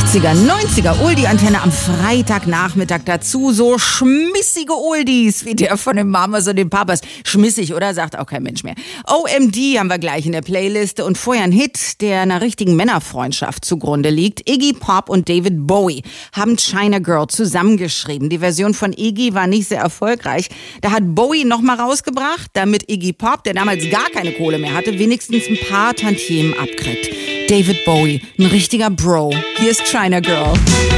80er, 90er Oldie-Antenne am Freitagnachmittag dazu. So schmissige Oldies wie der von den Mamas und den Papas. Schmissig, oder? Sagt auch kein Mensch mehr. OMD haben wir gleich in der Playliste und vorher ein Hit, der einer richtigen Männerfreundschaft zugrunde liegt. Iggy Pop und David Bowie haben China Girl zusammengeschrieben. Die Version von Iggy war nicht sehr erfolgreich. Da hat Bowie nochmal rausgebracht, damit Iggy Pop, der damals gar keine Kohle mehr hatte, wenigstens ein paar Tantiemen abkriegt. David Bowie, ein richtiger Bro. Hier ist China Girl.